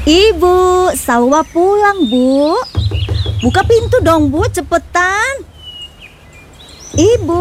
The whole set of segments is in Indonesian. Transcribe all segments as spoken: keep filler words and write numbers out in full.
Ibu, Salwa pulang, Bu. Buka pintu dong, Bu, cepetan. Ibu.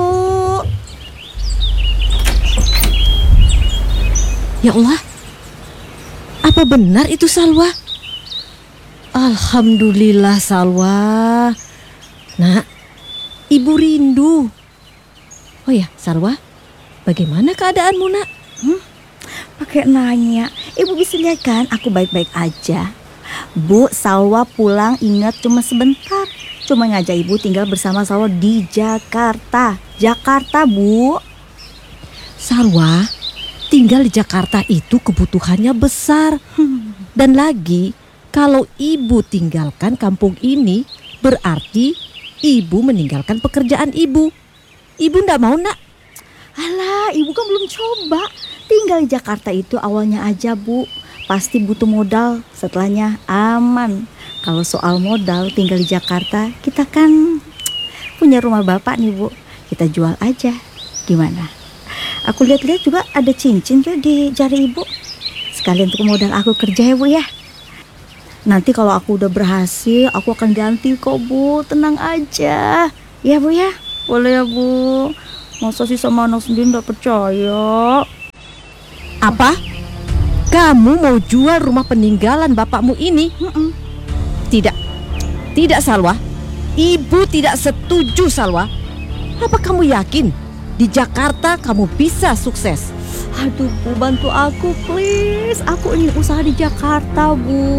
Ya Allah, apa benar itu Salwa? Alhamdulillah Salwa. Nak, Ibu rindu. Oh ya, Salwa, bagaimana keadaanmu, Nak? Hmm? Pakai nanya, Ibu bisa lihat kan aku baik-baik aja. Bu, Salwa pulang ingat cuma sebentar. Cuma ngajak Ibu tinggal bersama Salwa di Jakarta. Jakarta, Bu. Salwa, tinggal di Jakarta itu kebutuhannya besar. hmm. Dan lagi, kalau Ibu tinggalkan kampung ini, berarti Ibu meninggalkan pekerjaan Ibu. Ibu ndak mau, Nak? Alah, Ibu kan belum coba. Tinggal di Jakarta itu awalnya aja, Bu. Pasti butuh modal, setelahnya aman. Kalau soal modal tinggal di Jakarta, kita kan punya rumah bapak nih, Bu. Kita jual aja. Gimana? Aku lihat-lihat juga ada cincin tuh di jari Ibu. Sekalian untuk modal aku kerja ya, Bu ya. Nanti kalau aku udah berhasil, aku akan ganti kok, Bu. Tenang aja. Ya, Bu ya. Boleh ya, Bu. Masa sih sama anak sendiri gak percaya? Apa? Kamu mau jual rumah peninggalan bapakmu ini? Mm-mm. Tidak, tidak Salwa. Ibu tidak setuju, Salwa. Apa kamu yakin di Jakarta kamu bisa sukses? Aduh, Bu, bantu aku please. Aku ingin usaha di Jakarta, Bu.